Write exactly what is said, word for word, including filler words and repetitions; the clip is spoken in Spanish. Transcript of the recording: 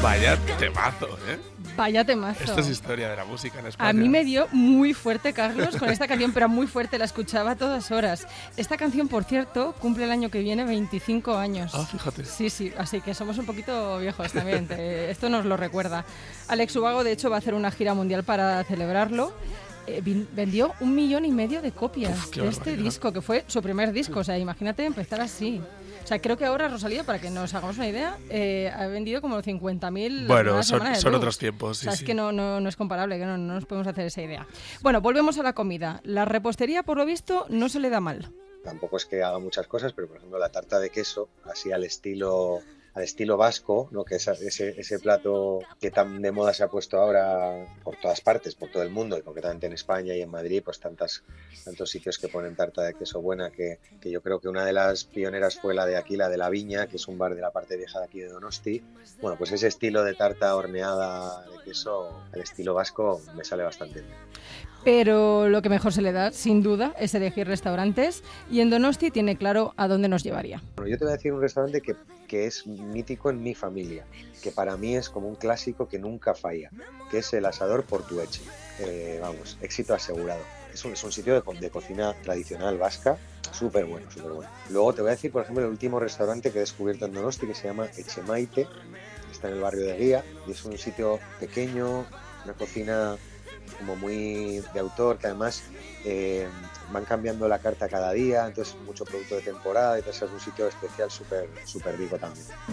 Vaya temazo, ¿eh? Vaya temazo. Esto es historia de la música en España. A mí me dio muy fuerte, Carlos, con esta canción, pero muy fuerte, la escuchaba a todas horas. Esta canción, por cierto, cumple el año que viene veinticinco años. Ah, fíjate. Sí, sí, así que somos un poquito viejos también, te- esto nos lo recuerda. Alex Ubago, de hecho, va a hacer una gira mundial para celebrarlo. Eh, vin- vendió un millón y medio de copias Uf, qué de este barbaridad. disco, que fue su primer disco, o sea, imagínate empezar así. O sea, creo que ahora Rosalía, para que nos hagamos una idea, eh, ha vendido como cincuenta mil. Bueno, son, son otros tiempos, sí, O sea, sí. es que no, no, no es comparable, que no, no nos podemos hacer esa idea. Bueno, volvemos a la comida. La repostería, por lo visto, no se le da mal. Tampoco es que haga muchas cosas, pero por ejemplo la tarta de queso, así al estilo al estilo vasco, ¿no? Que es ese, ese plato que tan de moda se ha puesto ahora por todas partes, por todo el mundo, y concretamente en España y en Madrid, pues tantas, tantos sitios que ponen tarta de queso buena, que, que yo creo que una de las pioneras fue la de aquí, la de La Viña, que es un bar de la parte vieja de aquí de Donosti. Bueno, pues ese estilo de tarta horneada de queso, al estilo vasco, me sale bastante bien. Pero lo que mejor se le da, sin duda, es elegir restaurantes. Y en Donosti tiene claro a dónde nos llevaría. Bueno, yo te voy a decir un restaurante que, que es mítico en mi familia, que para mí es como un clásico que nunca falla, que es el Asador Portueche. Eh, vamos, éxito asegurado. Es un, es un sitio de, de cocina tradicional vasca, súper bueno, súper bueno. Luego te voy a decir, por ejemplo, el último restaurante que he descubierto en Donosti, que se llama Echemaite, está en el barrio de Guía, y es un sitio pequeño, una cocina como muy de autor, que además eh, van cambiando la carta cada día, entonces mucho producto de temporada, y entonces es un sitio especial súper súper rico también.